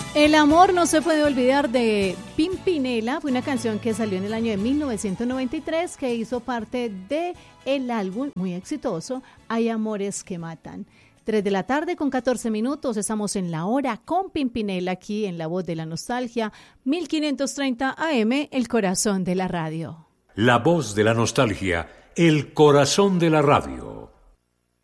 El amor no se puede olvidar de Pimpinela. Fue una canción que salió en el año de 1993 que hizo parte de el álbum muy exitoso Hay amores que matan. 3 de la tarde con 14 minutos, estamos en La Hora con Pimpinela aquí en La Voz de la Nostalgia, 1530 AM, el corazón de la radio. La Voz de la Nostalgia, el corazón de la radio.